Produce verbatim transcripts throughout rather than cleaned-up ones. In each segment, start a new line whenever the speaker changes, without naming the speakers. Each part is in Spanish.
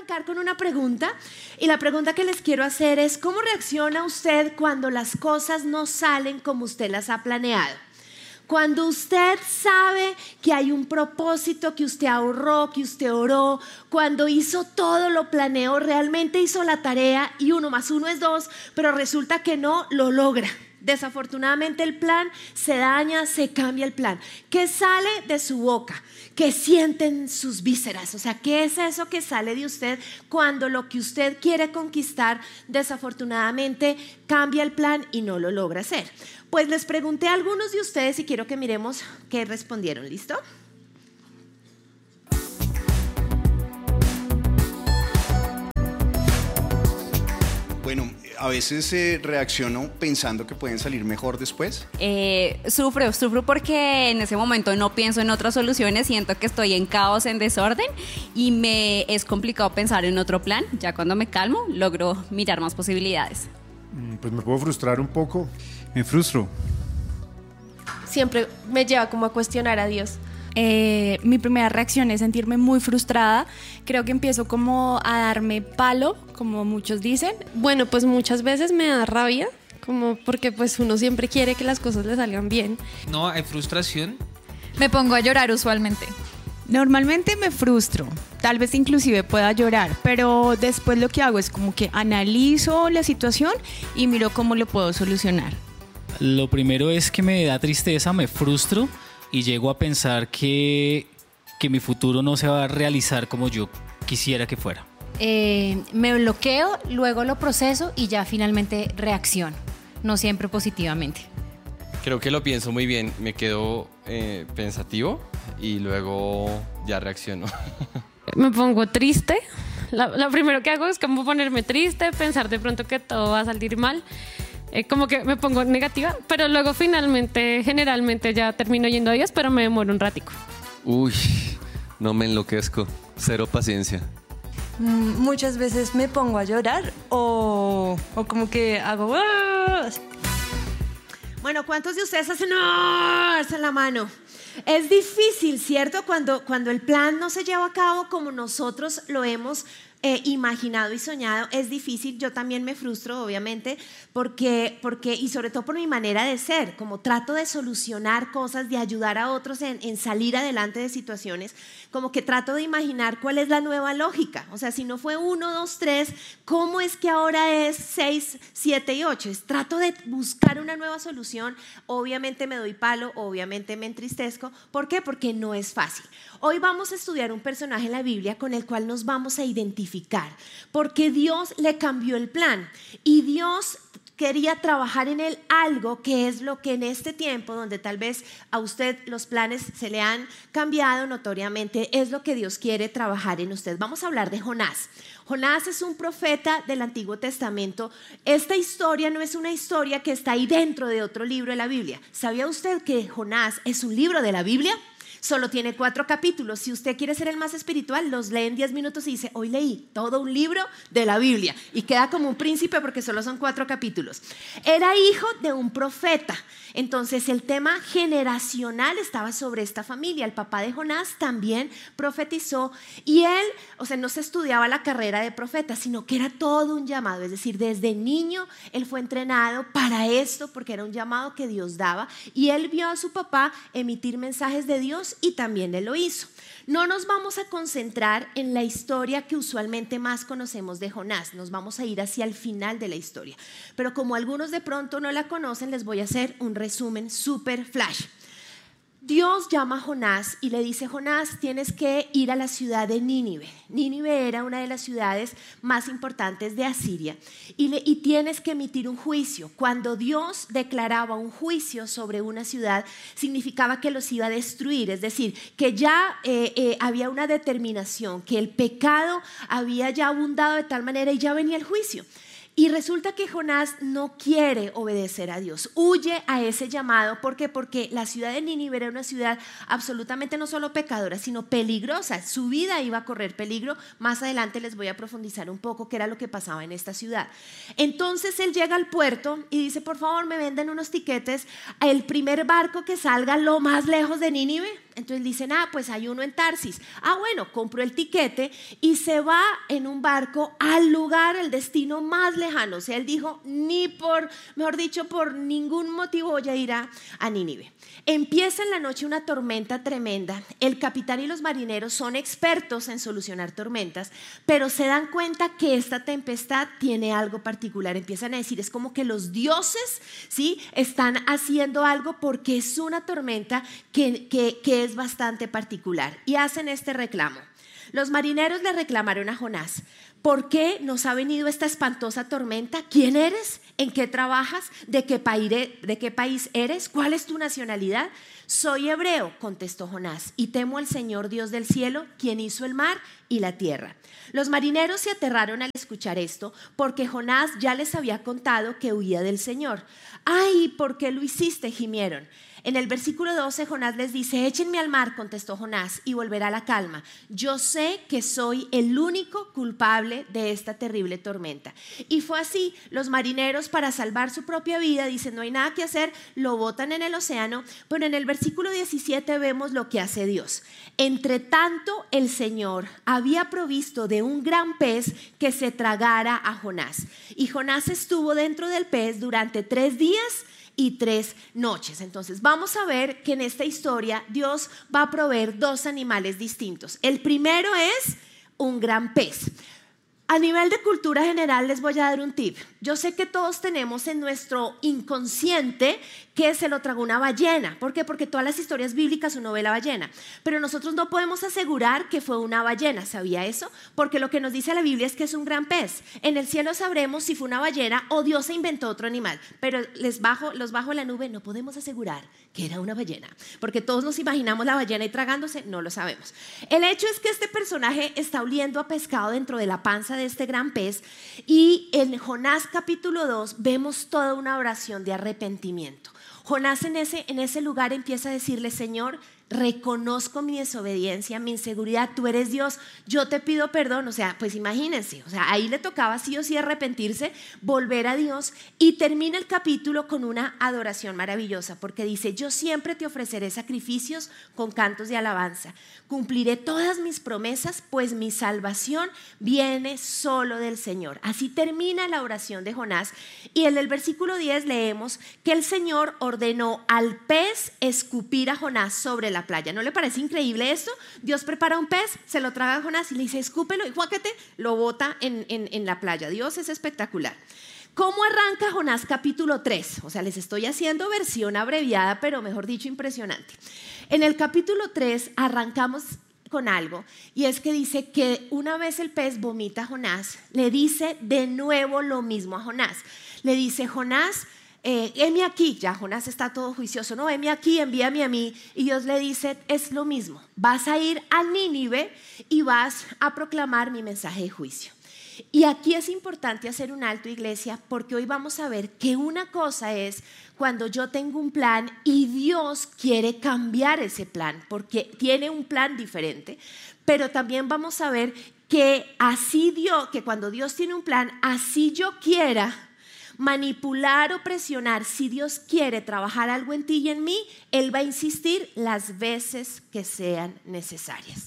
arrancar con una pregunta y la pregunta que les quiero hacer es ¿cómo reacciona usted cuando las cosas no salen como usted las ha planeado? Cuando usted sabe que hay un propósito, que usted ahorró, que usted oró, cuando hizo todo lo planeó, realmente hizo la tarea y uno más uno es dos, pero resulta que no lo logra. Desafortunadamente el plan se daña, se cambia el plan. ¿Qué sale de su boca? ¿Qué sienten sus vísceras? O sea, ¿qué es eso que sale de usted cuando lo que usted quiere conquistar desafortunadamente cambia el plan y no lo logra hacer? Pues les pregunté a algunos de ustedes y quiero que miremos qué respondieron. ¿Listo?
Bueno, a veces eh, reacciono pensando que pueden salir mejor después.
Eh, sufro, sufro porque en ese momento no pienso en otras soluciones, siento que estoy en caos, en desorden y me es complicado pensar en otro plan. Ya cuando me calmo, logro mirar más posibilidades.
Pues me puedo frustrar un poco.
Me frustro.
Siempre me lleva como a cuestionar a Dios.
Eh, mi primera reacción es sentirme muy frustrada. Creo que empiezo como a darme palo, como muchos dicen.
Bueno, pues muchas veces me da rabia, como porque pues uno siempre quiere que las cosas le salgan bien.
No, hay frustración.
Me pongo a llorar usualmente.
Normalmente me frustro, tal vez inclusive pueda llorar, pero después lo que hago es como que analizo la situación y miro cómo lo puedo solucionar.
Lo primero es que me da tristeza, me frustro y llego a pensar que, que mi futuro no se va a realizar como yo quisiera que fuera.
Eh, me bloqueo, luego lo proceso y ya finalmente reacciono, no siempre positivamente.
Creo que lo pienso muy bien, me quedo eh, pensativo y luego ya reacciono.
Me pongo triste. Lo, lo primero que hago es como ponerme triste, pensar de pronto que todo va a salir mal. Eh, como que me pongo negativa, pero luego finalmente, generalmente ya termino yendo a Dios, pero me demoro un ratico.
Uy, no me enloquezco, cero paciencia.
Mm, muchas veces me pongo a llorar o, o como que hago... ¡ah!
Bueno, ¿cuántos de ustedes hacen ¡ah! Alzan la mano? Es difícil, ¿cierto? Cuando, cuando el plan no se lleva a cabo como nosotros lo hemos eh, imaginado y soñado, es difícil. Yo también me frustro, obviamente, porque, porque, y sobre todo por mi manera de ser, como trato de solucionar cosas, de ayudar a otros en, en salir adelante de situaciones, como que trato de imaginar cuál es la nueva lógica. O sea, si no fue uno, dos, tres, ¿cómo es que ahora es seis, siete y ocho? Es, trato de buscar una nueva solución. Obviamente me doy palo, obviamente me entristezco. ¿Por qué? Porque no es fácil. Hoy vamos a estudiar un personaje en la Biblia con el cual nos vamos a identificar, porque Dios le cambió el plan y Dios quería trabajar en él algo que es lo que en este tiempo, donde tal vez a usted los planes se le han cambiado notoriamente, es lo que Dios quiere trabajar en usted. Vamos a hablar de Jonás. Jonás es un profeta del Antiguo Testamento. Esta historia no es una historia que está ahí dentro de otro libro de la Biblia. ¿Sabía usted que Jonás es un libro de la Biblia? Solo tiene cuatro capítulos. Si usted quiere ser el más espiritual, los lee en diez minutos y dice, hoy leí todo un libro de la Biblia. Y queda como un príncipe porque solo son cuatro capítulos. Era hijo de un profeta. Entonces el tema generacional estaba sobre esta familia. El papá de Jonás también profetizó. Y él, o sea, no se estudiaba la carrera de profeta, sino que era todo un llamado. Es decir, desde niño él fue entrenado para esto porque era un llamado que Dios daba. Y él vio a su papá emitir mensajes de Dios y también él lo hizo. No nos vamos a concentrar en la historia que usualmente más conocemos de Jonás, nos vamos a ir hacia el final de la historia, pero como algunos de pronto no la conocen, les voy a hacer un resumen súper flash. Dios llama a Jonás y le dice, Jonás, tienes que ir a la ciudad de Nínive. Nínive era una de las ciudades más importantes de Asiria y, le, y tienes que emitir un juicio. Cuando Dios declaraba un juicio sobre una ciudad, significaba que los iba a destruir, es decir, que ya eh, eh, había una determinación, que el pecado había ya abundado de tal manera y ya venía el juicio. Y resulta que Jonás no quiere obedecer a Dios, huye a ese llamado. ¿Por qué? Porque la ciudad de Nínive era una ciudad absolutamente no solo pecadora, sino peligrosa. Su vida iba a correr peligro. Más adelante les voy a profundizar un poco qué era lo que pasaba en esta ciudad. Entonces él llega al puerto y dice, por favor me venden unos tiquetes, el primer barco que salga lo más lejos de Nínive, Entonces dicen, ah, pues hay uno en Tarsis. Ah, bueno, compro el tiquete y se va en un barco al lugar, el destino más lejano. O sea, él dijo, ni por, mejor dicho, por ningún motivo voy a ir a, a Nínive. Empieza en la noche una tormenta tremenda. El capitán y los marineros son expertos en solucionar tormentas, pero se dan cuenta que esta tempestad tiene algo particular. Empiezan a decir, es como que los dioses, ¿sí?, están haciendo algo porque es una tormenta que, que, que es bastante particular. Y hacen este reclamo. Los marineros le reclamaron a Jonás, ¿por qué nos ha venido esta espantosa tormenta? ¿Quién eres? ¿En qué trabajas? ¿De qué país, de qué país eres? ¿Cuál es tu nacionalidad? Soy hebreo, contestó Jonás, y temo al Señor Dios del cielo, quien hizo el mar y la tierra. Los marineros se aterraron al escuchar esto, porque Jonás ya les había contado que huía del Señor. ¡Ay, por qué lo hiciste!, gimieron. En el versículo doce, Jonás les dice, échenme al mar, contestó Jonás, y volverá la calma. Yo sé que soy el único culpable de esta terrible tormenta. Y fue así, los marineros, para salvar su propia vida, dicen, no hay nada que hacer, lo botan en el océano, pero en el versículo diecisiete vemos lo que hace Dios. Entre tanto, el Señor había provisto de un gran pez que se tragara a Jonás. Y Jonás estuvo dentro del pez durante tres días y tres noches. Entonces vamos a ver que en esta historia Dios va a proveer dos animales distintos. El primero es un gran pez. A nivel de cultura general les voy a dar un tip. Yo sé que todos tenemos en nuestro inconsciente que se lo tragó una ballena. ¿Por qué? Porque todas las historias bíblicas uno ve la ballena. Pero nosotros no podemos asegurar que fue una ballena. ¿Sabía eso? Porque lo que nos dice la Biblia es que es un gran pez. En el cielo sabremos si fue una ballena o Dios se inventó otro animal. Pero les bajo, los bajo la nube no podemos asegurar que era una ballena. Porque todos nos imaginamos la ballena y tragándose, no lo sabemos. El hecho es que este personaje está oliendo a pescado dentro de la panza de este gran pez, y en Jonás capítulo dos vemos toda una oración de arrepentimiento. Jonás en ese, en ese lugar empieza a decirle, Señor, reconozco mi desobediencia, mi inseguridad, tú eres Dios, yo te pido perdón. O sea, pues imagínense, o sea, ahí le tocaba sí o sí arrepentirse, volver a Dios, y termina el capítulo con una adoración maravillosa, porque dice, yo siempre te ofreceré sacrificios con cantos de alabanza, cumpliré todas mis promesas, pues mi salvación viene solo del Señor. Así termina la oración de Jonás, y en el versículo diez leemos que el Señor ordenó al pez escupir a Jonás sobre la playa. ¿No le parece increíble esto? Dios prepara un pez, se lo traga a Jonás y le dice, escúpelo, y juáquete, lo bota en, en, en la playa. Dios es espectacular. ¿Cómo arranca Jonás capítulo tres? O sea, les estoy haciendo versión abreviada, pero mejor dicho, impresionante. En el capítulo tres arrancamos con algo, y es que dice que una vez el pez vomita a Jonás, le dice de nuevo lo mismo a Jonás. Le dice, Jonás, Eh, heme aquí, ya Jonás está todo juicioso, no, heme aquí, envíame a mí, y Dios le dice, es lo mismo, vas a ir a Nínive y vas a proclamar mi mensaje de juicio. Y aquí es importante hacer un alto, iglesia, porque hoy vamos a ver que una cosa es cuando yo tengo un plan y Dios quiere cambiar ese plan, porque tiene un plan diferente, pero también vamos a ver que así Dios, que cuando Dios tiene un plan, así yo quiera manipular o presionar, si Dios quiere trabajar algo en ti y en mí, Él va a insistir las veces que sean necesarias.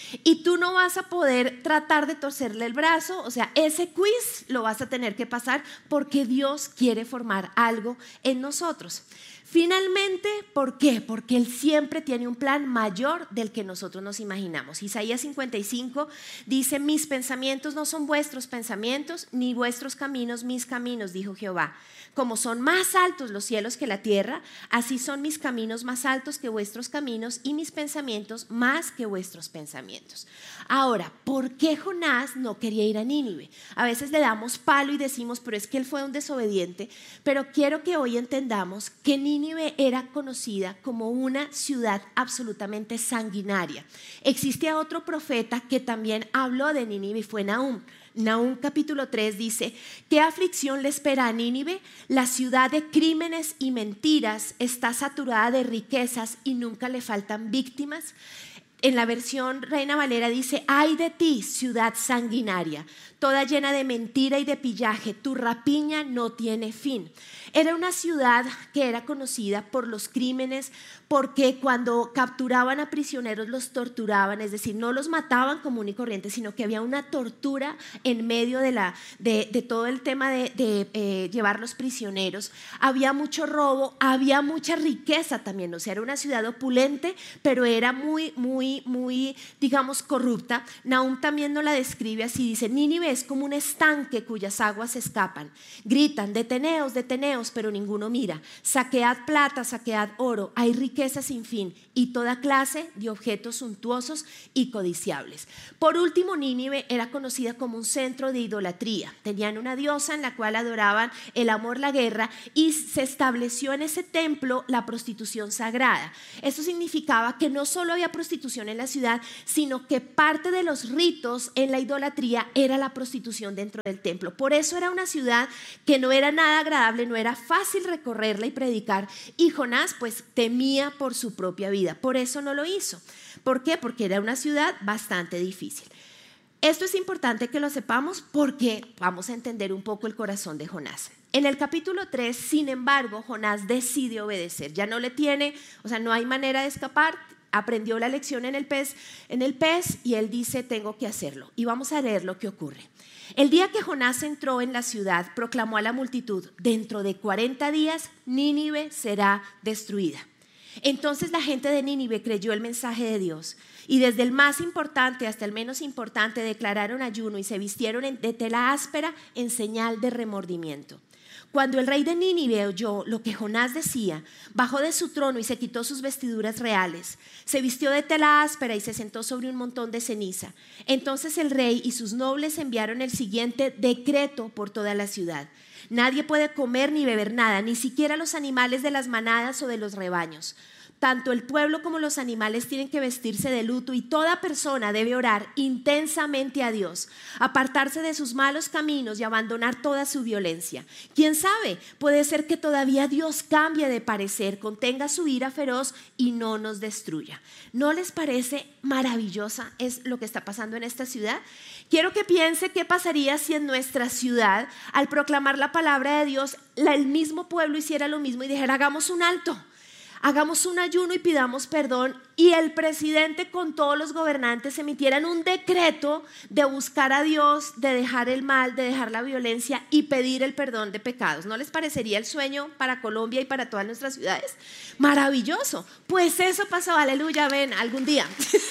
Y tú no vas a poder tratar de torcerle el brazo, o sea, ese quiz lo vas a tener que pasar porque Dios quiere formar algo en nosotros. Finalmente, ¿por qué? Porque Él siempre tiene un plan mayor del que nosotros nos imaginamos. Isaías cincuenta y cinco dice, mis pensamientos no son vuestros pensamientos, ni vuestros caminos mis caminos, dijo Jehová. Como son más altos los cielos que la tierra, así son mis caminos más altos que vuestros caminos y mis pensamientos más que vuestros pensamientos. Ahora, ¿por qué Jonás no quería ir a Nínive? A veces le damos palo y decimos, pero es que él fue un desobediente, pero quiero que hoy entendamos que Nínive era conocida como una ciudad absolutamente sanguinaria. Existe otro profeta que también habló de Nínive y fue Nahum. Nahum capítulo tres dice, ¿qué aflicción le espera a Nínive? La ciudad de crímenes y mentiras está saturada de riquezas y nunca le faltan víctimas. en la versión Reina Valera dice: ay de ti, ciudad sanguinaria, toda llena de mentira y de pillaje, tu rapiña no tiene fin. Era una ciudad que era conocida por los crímenes, porque cuando capturaban a prisioneros los torturaban, es decir, no los mataban común y corriente, sino que había una tortura en medio de, la, de, de todo el tema de, de eh, llevar los prisioneros. Había mucho robo, había mucha riqueza también, o sea, era una ciudad opulente, pero era muy, muy, muy, digamos, corrupta. Nahum también nos la describe así, dice: Nínive es como un estanque cuyas aguas escapan. Gritan: deteneos, deteneos, pero ninguno mira. Saquead plata, saquead oro, hay riqueza sin fin y toda clase de objetos suntuosos y codiciables. Por último, Nínive era conocida como un centro de idolatría. Tenían una diosa en la cual adoraban el amor, la guerra, y se estableció en ese templo la prostitución sagrada. Esto significaba que no solo había prostitución en la ciudad, sino que parte de los ritos en la idolatría era la prostitución dentro del templo. Por eso era una ciudad que no era nada agradable, no era fácil recorrerla y predicar, y Jonás pues temía por su propia vida. Por eso no lo hizo. ¿Por qué? Porque era una ciudad bastante difícil. Esto es importante que lo sepamos porque vamos a entender un poco el corazón de Jonás. En el capítulo tres, sin embargo, Jonás decide obedecer. Ya no le tiene, o sea, no hay manera de escapar. Aprendió la lección en el pez, en el pez y él dice: tengo que hacerlo. Y vamos a leer lo que ocurre. El día que Jonás entró en la ciudad, proclamó a la multitud: dentro de cuarenta días Nínive será destruida. Entonces la gente de Nínive creyó el mensaje de Dios, y desde el más importante hasta el menos importante declararon ayuno y se vistieron de tela áspera en señal de remordimiento. Cuando el rey de Nínive oyó lo que Jonás decía, bajó de su trono y se quitó sus vestiduras reales, se vistió de tela áspera y se sentó sobre un montón de ceniza. Entonces el rey y sus nobles enviaron el siguiente decreto por toda la ciudad: nadie puede comer ni beber nada, ni siquiera los animales de las manadas o de los rebaños. Tanto el pueblo como los animales tienen que vestirse de luto, y toda persona debe orar intensamente a Dios, apartarse de sus malos caminos y abandonar toda su violencia. ¿Quién sabe? Puede ser que todavía Dios cambie de parecer, contenga su ira feroz y no nos destruya. ¿No les parece maravillosa es lo que está pasando en esta ciudad? Quiero que piense qué pasaría si en nuestra ciudad, al proclamar la palabra de Dios, el mismo pueblo hiciera lo mismo y dijera: hagamos un alto, hagamos un ayuno y pidamos perdón, y el presidente con todos los gobernantes emitieran un decreto de buscar a Dios, de dejar el mal, de dejar la violencia y pedir el perdón de pecados. ¿No les parecería el sueño para Colombia y para todas nuestras ciudades? Maravilloso. Pues eso pasó, aleluya, ven, algún día.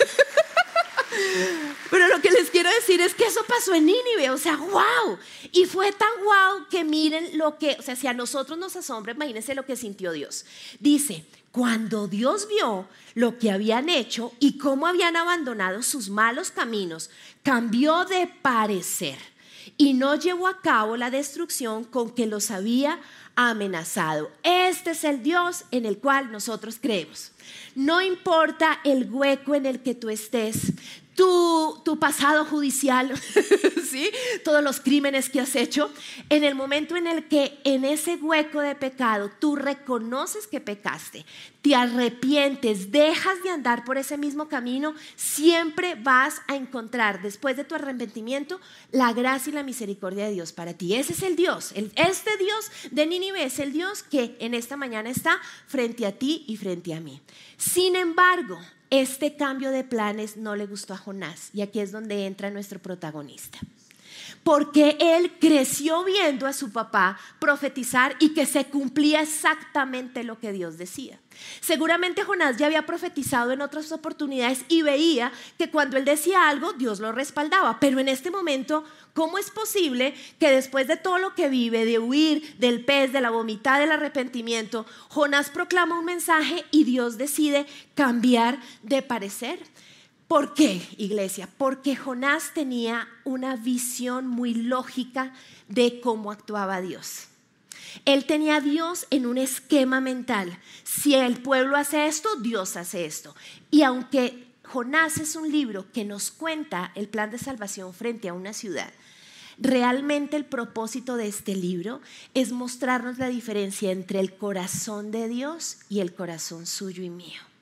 Pero lo que les quiero decir es que eso pasó en Nínive, o sea, wow. Y fue tan wow que miren lo que, o sea, si a nosotros nos asombra, imagínense lo que sintió Dios. Dice: cuando Dios vio lo que habían hecho y cómo habían abandonado sus malos caminos, cambió de parecer y no llevó a cabo la destrucción con que los había amenazado. Este es el Dios en el cual nosotros creemos. No importa el hueco en el que tú estés, tu, tu pasado judicial, ¿sí? Todos los crímenes que has hecho, en el momento en el que en ese hueco de pecado tú reconoces que pecaste, te arrepientes, dejas de andar por ese mismo camino, siempre vas a encontrar después de tu arrepentimiento la gracia y la misericordia de Dios para ti. Ese es el Dios, el, este Dios de Nínive es el Dios que en esta mañana está frente a ti y frente a mí. Sin embargo, este cambio de planes no le gustó a Jonás, y aquí es donde entra nuestro protagonista. Porque él creció viendo a su papá profetizar y que se cumplía exactamente lo que Dios decía. Seguramente Jonás ya había profetizado en otras oportunidades y veía que cuando él decía algo, Dios lo respaldaba. Pero en este momento, ¿cómo es posible que después de todo lo que vive, de huir del pez, de la vomitada, del arrepentimiento, Jonás proclama un mensaje y Dios decide cambiar de parecer? ¿Por qué, iglesia? Porque Jonás tenía una visión muy lógica de cómo actuaba Dios. Él tenía a Dios en un esquema mental. Si el pueblo hace esto, Dios hace esto. Y aunque Jonás es un libro que nos cuenta el plan de salvación frente a una ciudad, realmente el propósito de este libro es mostrarnos la diferencia entre el corazón de Dios y el corazón suyo y mío.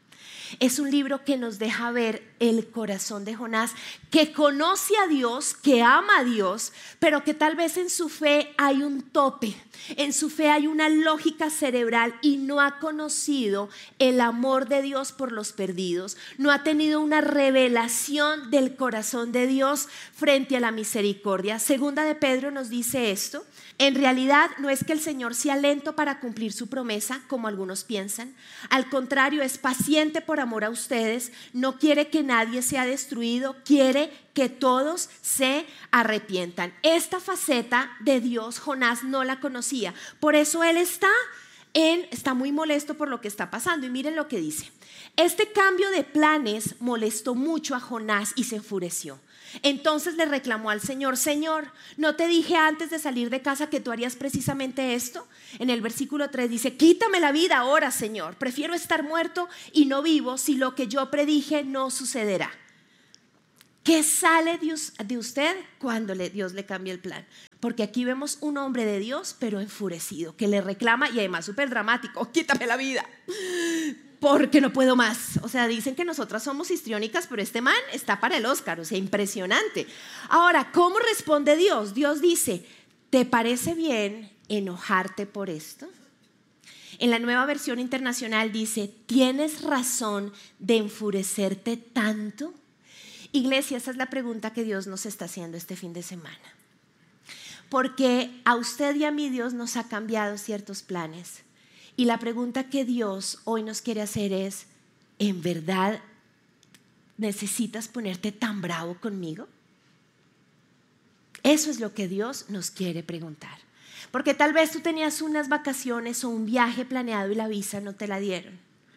es un libro que nos deja ver el corazón de Jonás, que conoce a Dios, que ama a Dios, pero que tal vez en su fe hay un tope, en su fe hay una lógica cerebral y no ha conocido el amor de Dios por los perdidos, no ha tenido una revelación del corazón de Dios frente a la misericordia. Segunda de Pedro nos dice esto: en realidad no es que el Señor sea lento para cumplir su promesa, como algunos piensan. Al contrario, es paciente por amor a ustedes. No quiere que nadie sea destruido, quiere que todos se arrepientan. Esta faceta de Dios, Jonás no la conocía. Por eso él está, en, está muy molesto por lo que está pasando. Y miren lo que dice. Este cambio de planes molestó mucho a Jonás y se enfureció. Entonces le reclamó al Señor: Señor, ¿no te dije antes de salir de casa que tú harías precisamente esto? En el versículo tres dice: quítame la vida ahora, Señor, prefiero estar muerto y no vivo si lo que yo predije no sucederá. ¿Qué sale de usted cuando Dios le cambia el plan? Porque aquí vemos un hombre de Dios pero enfurecido, que le reclama, y además súper dramático: quítame la vida porque no puedo más. O sea, dicen que nosotras somos histriónicas, pero este man está para el Oscar, o sea, impresionante. Ahora, ¿cómo responde Dios? Dios dice: ¿te parece bien enojarte por esto? En la Nueva Versión Internacional dice: ¿tienes razón de enfurecerte tanto? Iglesia, esa es la pregunta que Dios nos está haciendo este fin de semana. Porque a usted y a mí Dios nos ha cambiado ciertos planes. Y la pregunta que Dios hoy nos quiere hacer es: ¿en verdad necesitas ponerte tan bravo conmigo? Eso es lo que Dios nos quiere preguntar. Porque tal vez tú tenías unas vacaciones o un viaje planeado y la visa no te la dieron.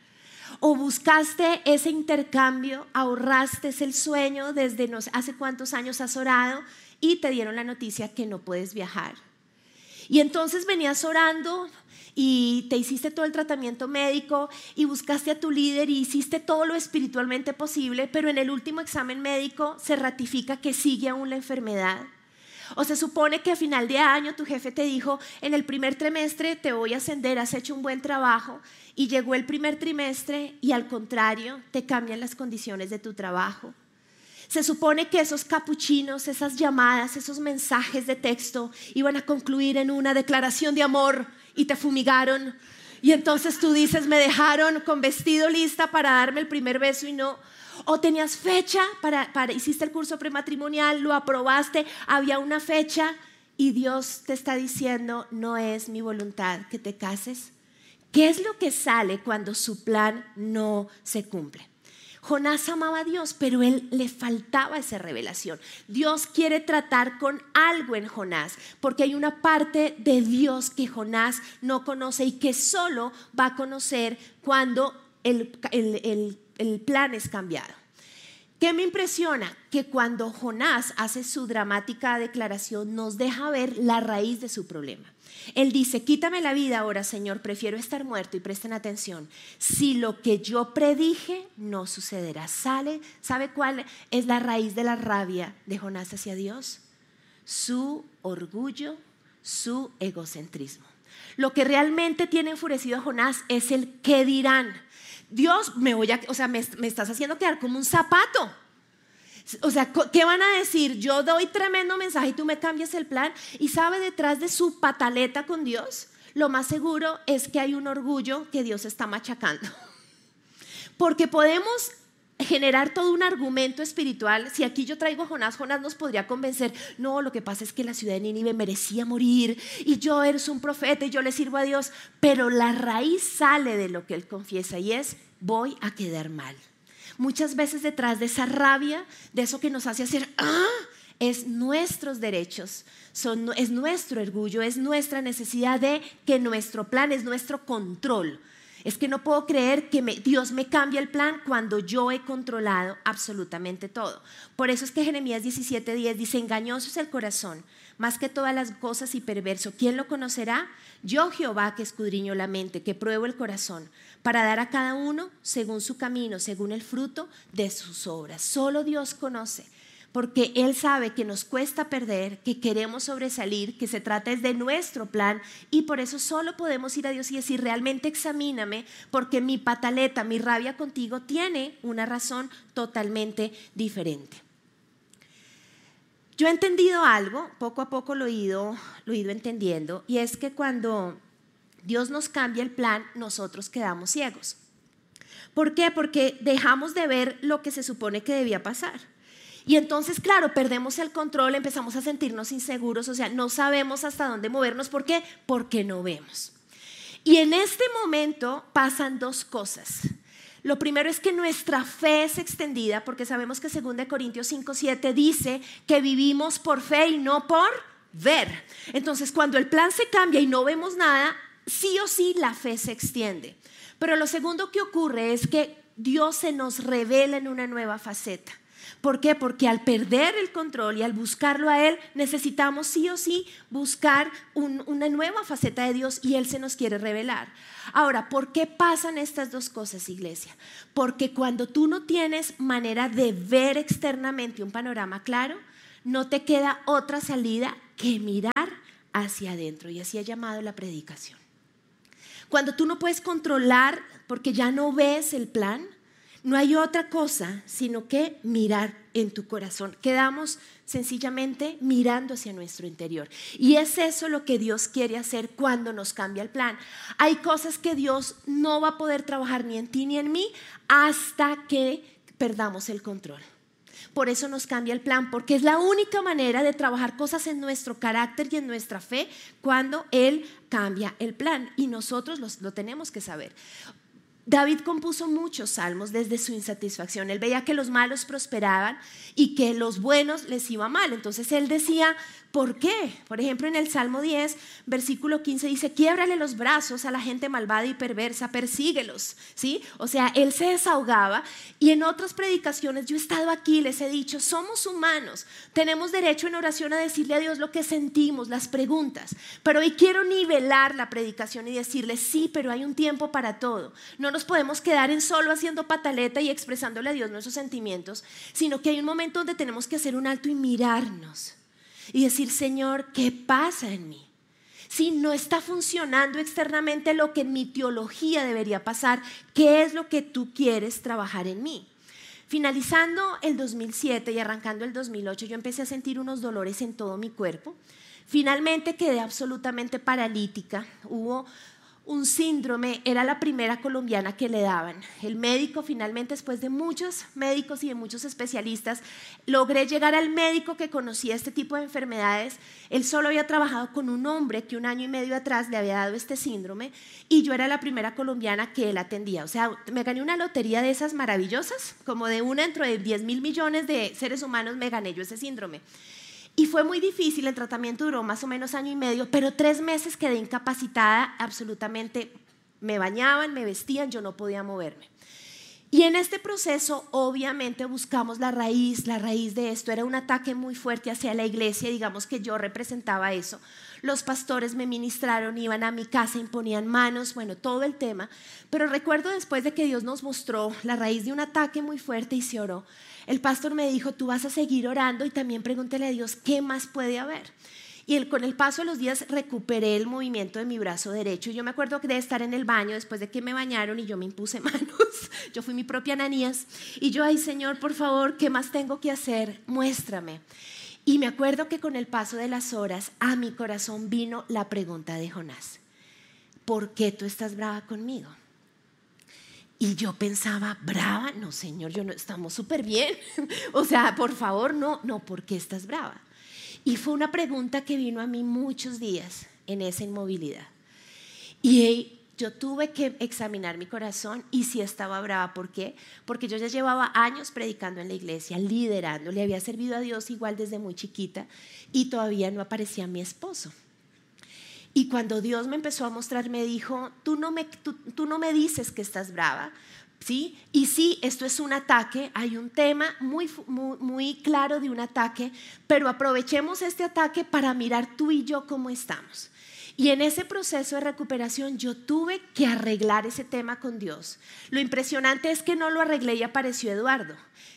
O buscaste ese intercambio, ahorraste el sueño desde no sé, hace cuántos años has orado y te dieron la noticia que no puedes viajar. Y entonces venías orando y te hiciste todo el tratamiento médico y buscaste a tu líder y hiciste todo lo espiritualmente posible, pero en el último examen médico se ratifica que sigue aún la enfermedad. O se supone que a final de año tu jefe te dijo: en el primer trimestre te voy a ascender, has hecho un buen trabajo, y llegó el primer trimestre y al contrario te cambian las condiciones de tu trabajo. Se supone que esos capuchinos, esas llamadas, esos mensajes de texto iban a concluir en una declaración de amor y te fumigaron. Y entonces tú dices: me dejaron con vestido lista para darme el primer beso y no. O tenías fecha, para, para, hiciste el curso prematrimonial, lo aprobaste, había una fecha y Dios te está diciendo: no es mi voluntad que te cases. ¿Qué es lo que sale cuando su plan no se cumple? Jonás amaba a Dios, pero él le faltaba esa revelación. Dios quiere tratar con algo en Jonás, porque hay una parte de Dios que Jonás no conoce y que solo va a conocer cuando el, el, el, el plan es cambiado. ¿Qué me impresiona? Que cuando Jonás hace su dramática declaración nos deja ver la raíz de su problema. Él dice: quítame la vida ahora, Señor, prefiero estar muerto. Y presten atención: si lo que yo predije no sucederá. ¿Sale? ¿Sabe cuál es la raíz de la rabia de Jonás hacia Dios? Su orgullo, su egocentrismo. Lo que realmente tiene enfurecido a Jonás es el ¿qué dirán? Dios, me voy a, o sea, me, me estás haciendo quedar como un zapato. O sea, ¿qué van a decir? Yo doy tremendo mensaje y tú me cambias el plan. Y sabe, detrás de su pataleta con Dios, lo más seguro es que hay un orgullo que Dios está machacando. Porque podemos generar todo un argumento espiritual. Si aquí yo traigo a Jonás, Jonás nos podría convencer: no, lo que pasa es que la ciudad de Nínive merecía morir y yo eres un profeta y yo le sirvo a Dios. Pero la raíz sale de lo que él confiesa y es: voy a quedar mal. Muchas veces detrás de esa rabia, de eso que nos hace hacer ¡ah!, es nuestros derechos, son, es nuestro orgullo, es nuestra necesidad de que nuestro plan, es nuestro control. Es que no puedo creer que me, Dios me cambie el plan cuando yo he controlado absolutamente todo. Por eso es que Jeremías diecisiete diez dice: engañoso es el corazón, más que todas las cosas, y perverso. ¿Quién lo conocerá? Yo, Jehová, que escudriño la mente, que pruebo el corazón, para dar a cada uno según su camino, según el fruto de sus obras. Solo Dios conoce. porque Él sabe que nos cuesta perder, que queremos sobresalir, que se trata es de nuestro plan y por eso solo podemos ir a Dios y decir, realmente examíname, porque mi pataleta, mi rabia contigo tiene una razón totalmente diferente. Yo he entendido algo, poco a poco lo he ido, lo he ido entendiendo, y es que cuando Dios nos cambia el plan, nosotros quedamos ciegos. ¿Por qué? Porque dejamos de ver lo que se supone que debía pasar. Y entonces, claro, perdemos el control, empezamos a sentirnos inseguros, o sea, no sabemos hasta dónde movernos. ¿Por qué? Porque no vemos. Y en este momento pasan dos cosas. Lo primero es que nuestra fe es extendida, porque sabemos que segunda Corintios cinco siete dice que vivimos por fe y no por ver. Entonces, cuando el plan se cambia y no vemos nada, sí o sí la fe se extiende. Pero lo segundo que ocurre es que Dios se nos revela en una nueva faceta. ¿Por qué? Porque al perder el control y al buscarlo a Él, necesitamos sí o sí buscar un, una nueva faceta de Dios y Él se nos quiere revelar. Ahora, ¿por qué pasan estas dos cosas, iglesia? Porque cuando tú no tienes manera de ver externamente un panorama claro, no te queda otra salida que mirar hacia adentro, y así ha llamado la predicación. Cuando tú no puedes controlar porque ya no ves el plan, no hay otra cosa sino que mirar en tu corazón. Quedamos sencillamente mirando hacia nuestro interior. Y es eso lo que Dios quiere hacer cuando nos cambia el plan. Hay cosas que Dios no va a poder trabajar ni en ti ni en mí hasta que perdamos el control. Por eso nos cambia el plan, porque es la única manera de trabajar cosas en nuestro carácter y en nuestra fe cuando Él cambia el plan. Y nosotros los, lo tenemos que saber. David compuso muchos salmos desde su insatisfacción. Él veía que los malos prosperaban y que los buenos les iba mal. Entonces él decía, ¿por qué? Por ejemplo, en el Salmo diez, versículo quince dice, quiébrale los brazos a la gente malvada y perversa, persíguelos, ¿sí? O sea, él se desahogaba. Y en otras predicaciones, yo he estado aquí, les he dicho, somos humanos, tenemos derecho en oración a decirle a Dios lo que sentimos, las preguntas. Pero hoy quiero nivelar la predicación y decirle, sí, pero hay un tiempo para todo. No nos podemos quedar en solo haciendo pataleta y expresándole a Dios nuestros sentimientos, sino que hay un momento donde tenemos que hacer un alto y mirarnos y decir, Señor, ¿qué pasa en mí? Si no está funcionando externamente lo que en mi teología debería pasar, ¿qué es lo que tú quieres trabajar en mí? Finalizando el dos mil siete y arrancando el dos mil ocho, yo empecé a sentir unos dolores en todo mi cuerpo. Finalmente quedé absolutamente paralítica. Hubo un síndrome, era la primera colombiana que le daban. El médico finalmente, después de muchos médicos y de muchos especialistas, logré llegar al médico que conocía este tipo de enfermedades. Él solo había trabajado con un hombre que un año y medio atrás le había dado este síndrome y yo era la primera colombiana que él atendía. O sea, me gané una lotería de esas maravillosas, como de una dentro de diez mil millones de seres humanos me gané yo ese síndrome. Y fue muy difícil, el tratamiento duró más o menos año y medio, pero tres meses quedé incapacitada absolutamente. Me bañaban, me vestían, yo no podía moverme. Y en este proceso obviamente buscamos la raíz, la raíz de esto era un ataque muy fuerte hacia la iglesia, digamos que yo representaba eso. Los pastores me ministraron, iban a mi casa, imponían manos, bueno, todo el tema. Pero recuerdo después de que Dios nos mostró la raíz de un ataque muy fuerte y se oró, el pastor me dijo, tú vas a seguir orando y también pregúntale a Dios qué más puede haber. Y el, con el paso de los días recuperé el movimiento de mi brazo derecho. Y yo me acuerdo de estar en el baño después de que me bañaron y yo me impuse manos. Yo fui mi propia Ananías. Y yo, ay Señor, por favor, ¿qué más tengo que hacer? Muéstrame. Y me acuerdo que con el paso de las horas a mi corazón vino la pregunta de Jonás. ¿Por qué tú estás brava conmigo? Y yo pensaba, brava, no Señor, yo no, estamos súper bien. O sea, por favor, no, no, ¿por qué estás brava? Y fue una pregunta que vino a mí muchos días en esa inmovilidad. Y yo tuve que examinar mi corazón y sí estaba brava. ¿Por qué? Porque yo ya llevaba años predicando en la iglesia, liderando, le había servido a Dios igual desde muy chiquita y todavía no aparecía mi esposo. Y cuando Dios me empezó a mostrar, me dijo, tú no me, tú, tú no me dices que estás brava, ¿sí? Y sí, esto es un ataque, hay un tema muy, muy, muy claro de un ataque, pero aprovechemos este ataque para mirar tú y yo cómo estamos. Y en ese proceso de recuperación yo tuve que arreglar ese tema con Dios. Lo impresionante es que no lo arreglé y apareció Eduardo.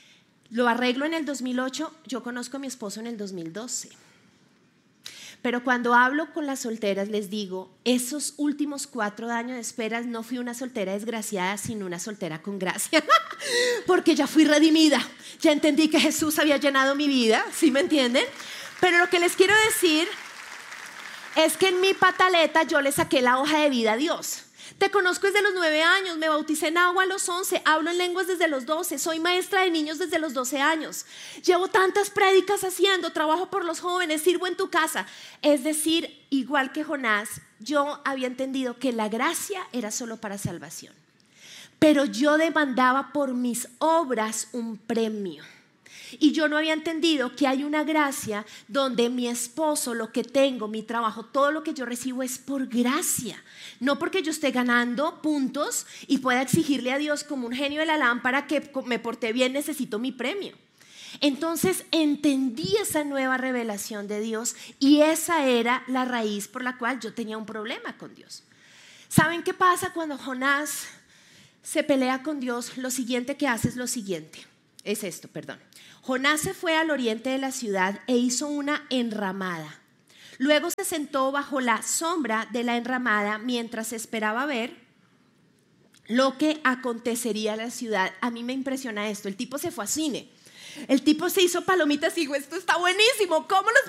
Lo arreglo en el dos mil ocho, yo conozco a mi esposo en el dos mil doce. Pero cuando hablo con las solteras les digo, esos últimos cuatro años de esperas no fui una soltera desgraciada, sino una soltera con gracia. Porque ya fui redimida, ya entendí que Jesús había llenado mi vida, ¿sí me entienden? Pero lo que les quiero decir es que en mi pataleta yo le saqué la hoja de vida a Dios. Te conozco desde los nueve años, me bauticé en agua a los once, hablo en lenguas desde los doce, soy maestra de niños desde los doce años. Llevo tantas prédicas haciendo, trabajo por los jóvenes, sirvo en tu casa. Es decir, igual que Jonás, yo había entendido que la gracia era solo para salvación. Pero yo demandaba por mis obras un premio. Y yo no había entendido que hay una gracia donde mi esposo, lo que tengo, mi trabajo, todo lo que yo recibo es por gracia. No porque yo esté ganando puntos y pueda exigirle a Dios como un genio de la lámpara que me porté bien, necesito mi premio. Entonces entendí esa nueva revelación de Dios y esa era la raíz por la cual yo tenía un problema con Dios. ¿Saben qué pasa cuando Jonás se pelea con Dios? Lo siguiente que hace es lo siguiente. Es esto, perdón. Jonás se fue al oriente de la ciudad e hizo una enramada. Luego se sentó bajo la sombra de la enramada mientras esperaba ver lo que acontecería a la ciudad. A mí me impresiona esto. El tipo se fue a cine. El tipo se hizo palomitas y dijo, esto está buenísimo. ¿Cómo los